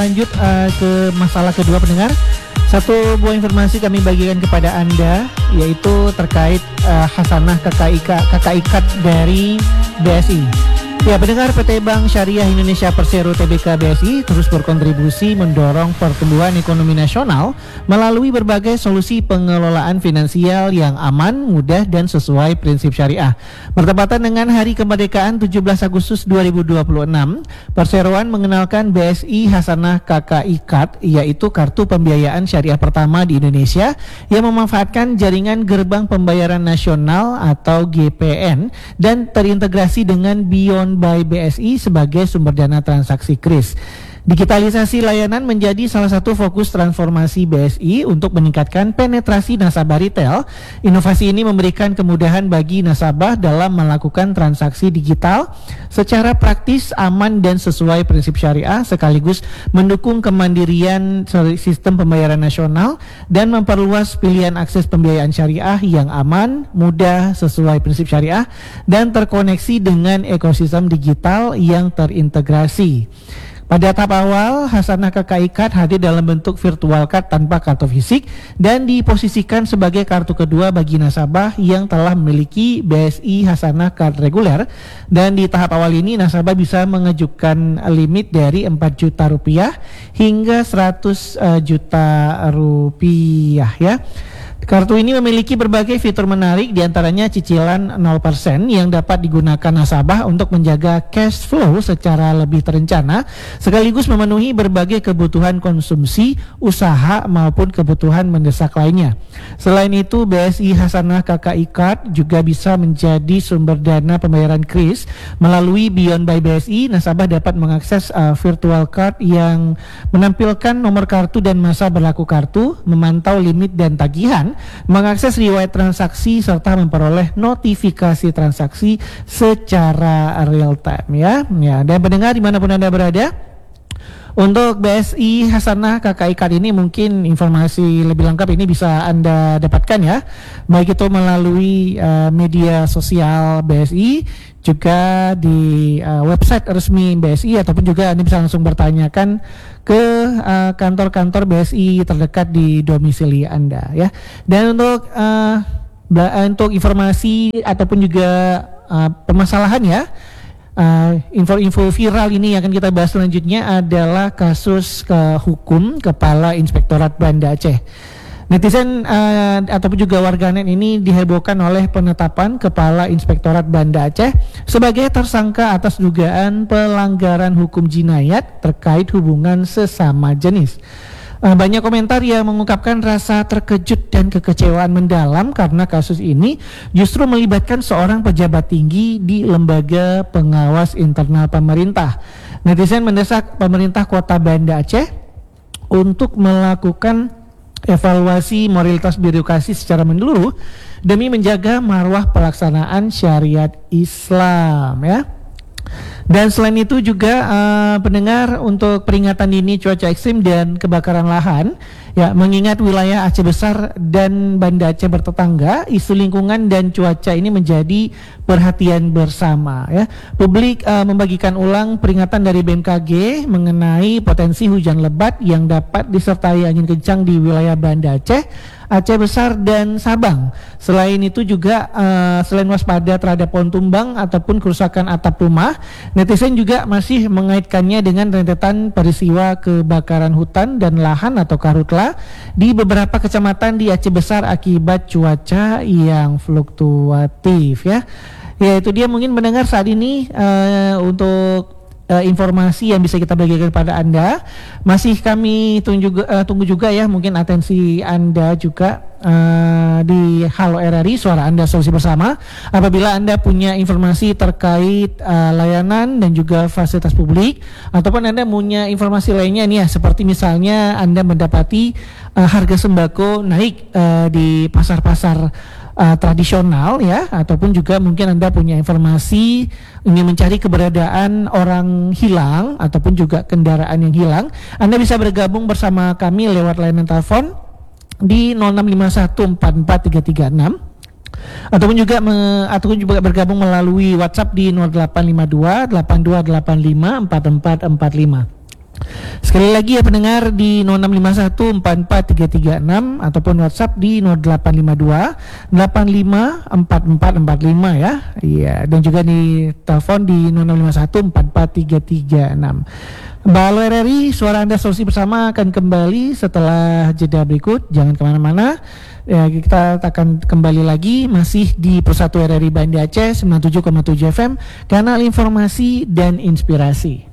Lanjut ke masalah kedua pendengar. Satu buah informasi kami bagikan kepada Anda, yaitu terkait Hasanah kakak ikat dari BSI. Ya, pendengar, PT Bank Syariah Indonesia Persero Tbk BSI terus berkontribusi mendorong pertumbuhan ekonomi nasional melalui berbagai solusi pengelolaan finansial yang aman, mudah, dan sesuai prinsip syariah. Bertepatan dengan Hari Kemerdekaan 17 Agustus 2026, Perseroan mengenalkan BSI Hasanah Kakak Ikat, yaitu kartu pembiayaan syariah pertama di Indonesia yang memanfaatkan jaringan gerbang pembayaran nasional atau GPN dan terintegrasi dengan Beyond by BSI sebagai sumber dana transaksi KRIS. Digitalisasi layanan menjadi salah satu fokus transformasi BSI untuk meningkatkan penetrasi nasabah retail. Inovasi ini memberikan kemudahan bagi nasabah dalam melakukan transaksi digital secara praktis, aman, dan sesuai prinsip syariah, sekaligus mendukung kemandirian sistem pembayaran nasional dan memperluas pilihan akses pembiayaan syariah yang aman, mudah, sesuai prinsip syariah, dan terkoneksi dengan ekosistem digital yang terintegrasi. Pada tahap awal, Hasanah Kakak Ikat hadir dalam bentuk virtual card tanpa kartu fisik dan diposisikan sebagai kartu kedua bagi nasabah yang telah memiliki BSI Hasanah Card reguler. Dan di tahap awal ini nasabah bisa mengajukan limit dari 4 juta rupiah hingga 100 juta rupiah ya. Kartu ini memiliki berbagai fitur menarik, diantaranya cicilan 0% yang dapat digunakan nasabah untuk menjaga cash flow secara lebih terencana, sekaligus memenuhi berbagai kebutuhan konsumsi, usaha, maupun kebutuhan mendesak lainnya. Selain itu, BSI Hasanah Kakak Ikat juga bisa menjadi sumber dana pembayaran KRIS. Melalui Beyond by BSI, nasabah dapat mengakses virtual card yang menampilkan nomor kartu dan masa berlaku kartu, memantau limit dan tagihan, mengakses riwayat transaksi, serta memperoleh notifikasi transaksi secara real time ya. Dan pendengar dimanapun Anda berada, untuk BSI Hasanah Kakak Ikat ini mungkin informasi lebih lengkap ini bisa Anda dapatkan ya, baik itu melalui media sosial BSI, juga di website resmi BSI, ataupun juga Anda bisa langsung bertanyakan ke kantor-kantor BSI terdekat di domisili Anda ya. Dan untuk informasi ataupun juga permasalahan ya, info-info viral ini yang akan kita bahas selanjutnya adalah kasus hukum Kepala Inspektorat Banda Aceh. Netizen ataupun juga warganet ini dihebohkan oleh penetapan Kepala Inspektorat Banda Aceh sebagai tersangka atas dugaan pelanggaran hukum jinayat terkait hubungan sesama jenis. Banyak komentar yang mengungkapkan rasa terkejut dan kekecewaan mendalam karena kasus ini justru melibatkan seorang pejabat tinggi di lembaga pengawas internal pemerintah. Netizen mendesak pemerintah Kota Banda Aceh untuk melakukan evaluasi moralitas birokrasi secara menyeluruh demi menjaga marwah pelaksanaan syariat Islam ya. Dan selain itu juga pendengar, untuk peringatan dini cuaca ekstrim dan kebakaran lahan ya, mengingat wilayah Aceh Besar dan Banda Aceh bertetangga, isu lingkungan dan cuaca ini menjadi perhatian bersama ya. Publik membagikan ulang peringatan dari BMKG mengenai potensi hujan lebat yang dapat disertai angin kencang di wilayah Banda Aceh, Aceh Besar, dan Sabang. Selain itu juga selain waspada terhadap pohon tumbang ataupun kerusakan atap rumah, netizen juga masih mengaitkannya dengan rentetan peristiwa kebakaran hutan dan lahan atau karhutla di beberapa kecamatan di Aceh Besar akibat cuaca yang fluktuatif ya. Ya, itu dia mungkin mendengar saat ini untuk informasi yang bisa kita bagikan kepada Anda. Masih kami tunggu juga ya, mungkin atensi Anda juga di Halo RRI, suara Anda solusi bersama. Apabila Anda punya informasi terkait layanan dan juga fasilitas publik, ataupun Anda punya informasi lainnya nih ya, seperti misalnya Anda mendapati harga sembako naik di pasar-pasar tradisional ya, ataupun juga mungkin Anda punya informasi ingin mencari keberadaan orang hilang ataupun juga kendaraan yang hilang, Anda bisa bergabung bersama kami lewat layanan telepon di 0651443336 ataupun juga bergabung melalui WhatsApp di 0852 8285 4445. Sekali lagi ya pendengar, di 0651443336 ataupun WhatsApp di 0852 854445 ya. Iya, dan juga di telepon di 0651443336. Balo RRI, suara Anda solusi bersama akan kembali setelah jeda berikut. Jangan kemana-mana. Ya, kita akan kembali lagi masih di Persatu RRI Banda Aceh 97,7 FM, kanal informasi dan inspirasi.